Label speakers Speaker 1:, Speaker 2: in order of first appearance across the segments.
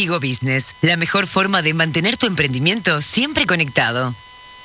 Speaker 1: Vigo Business, la mejor forma de mantener tu emprendimiento siempre conectado.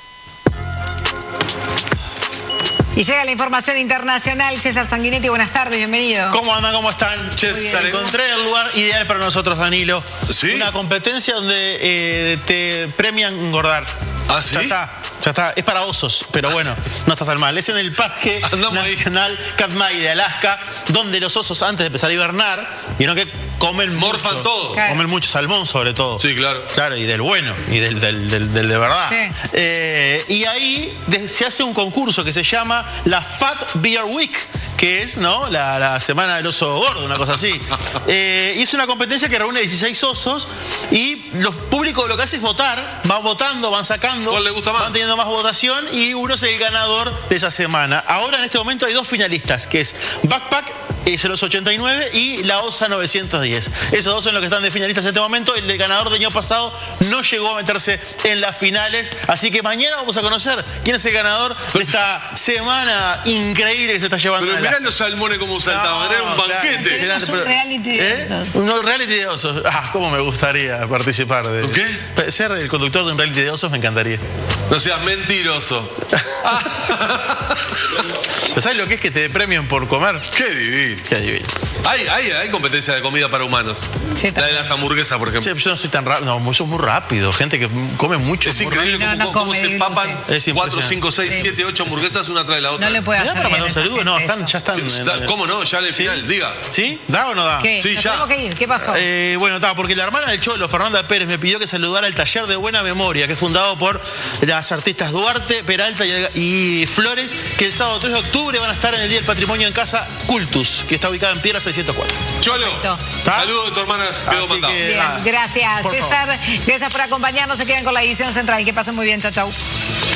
Speaker 2: Y llega la información internacional. César Sanguinetti, buenas tardes, bienvenido.
Speaker 3: ¿Cómo andan? ¿Cómo están?
Speaker 4: César,
Speaker 3: encontré el lugar ideal para nosotros, Danilo.
Speaker 4: ¿Sí?
Speaker 3: Una competencia donde te premian engordar.
Speaker 4: ¿Ah, sí?
Speaker 3: Ya está. Es para osos, pero bueno, no está tan mal. Es en el Parque Nacional Katmai de Alaska, donde los osos, antes de empezar a hibernar, vieron que comen
Speaker 4: morfan
Speaker 3: mucho,
Speaker 4: todo.
Speaker 2: Claro.
Speaker 3: Comen mucho salmón, sobre todo.
Speaker 4: Sí, claro.
Speaker 3: Claro, y del bueno, y del de verdad.
Speaker 2: Sí.
Speaker 3: Y ahí se hace un concurso que se llama la Fat Bear Week, que es, ¿no?, la semana del oso gordo, una cosa así. Y es una competencia que reúne 16 osos y los públicos lo que hace es votar, van votando, van sacando.
Speaker 4: ¿Cuál le gusta más?
Speaker 3: Van teniendo más votación y uno es el ganador de esa semana. Ahora en este momento hay 2 finalistas, que es Backpack 089 y la OSA 910. Esos 2 son los que están de finalistas en este momento. El ganador del año pasado no llegó a meterse en las finales, así que mañana vamos a conocer quién es el ganador de esta semana increíble que se está llevando.
Speaker 4: Pero mirá los salmones como saltaban, era un banquete.
Speaker 2: Tenemos un reality de osos.
Speaker 3: Un reality de osos. Cómo me gustaría participar de...
Speaker 4: ¿Un qué?
Speaker 3: Ser el conductor de un reality de osos me encantaría.
Speaker 4: No seas mentiroso.
Speaker 3: ¿Sabes lo que es que te premien por comer?
Speaker 4: Qué divino.
Speaker 3: Qué divino.
Speaker 4: Hay competencia de comida para humanos.
Speaker 2: Sí,
Speaker 4: La de las hamburguesas, por ejemplo.
Speaker 3: Sí, yo no soy tan rápido. No, eso es muy rápido. Gente que come mucho.
Speaker 4: Es
Speaker 3: muy
Speaker 4: increíble
Speaker 2: rápido.
Speaker 4: cómo
Speaker 2: No
Speaker 4: se
Speaker 2: come,
Speaker 4: papan
Speaker 3: es
Speaker 4: 4, 5, 6,
Speaker 2: Sí.
Speaker 4: 7, 8 hamburguesas una tras la otra.
Speaker 2: No le puede
Speaker 3: ¿Me da
Speaker 2: hacer
Speaker 3: para
Speaker 2: bien
Speaker 3: mandar un
Speaker 2: a esa
Speaker 3: saludo? No,
Speaker 2: gente
Speaker 3: ya están.
Speaker 4: ¿Cómo no? Ya en el
Speaker 3: ¿Sí?
Speaker 4: final, diga.
Speaker 3: ¿Sí? ¿Da o no da?
Speaker 2: ¿Qué?
Speaker 4: Sí,
Speaker 2: Nos
Speaker 4: ya.
Speaker 2: tenemos que ir. ¿Qué pasó?
Speaker 3: Bueno, está, porque la hermana del Cholo, Fernanda Pérez, me pidió que saludara el Taller de Buena Memoria, que es fundado por las artistas Duarte, Peralta y Flores, que el sábado 3 de octubre van a estar en el Día del Patrimonio en Casa Cultus, que está ubicada en Piedra 604.
Speaker 4: Cholo,
Speaker 2: Perfecto.
Speaker 4: saludos de tu hermana, quedó
Speaker 3: Así
Speaker 4: mandado.
Speaker 3: que-
Speaker 2: Bien, gracias,
Speaker 3: por
Speaker 2: César. Gracias por acompañarnos. Se quedan con la edición central. Que pasen muy bien. Chau, chau.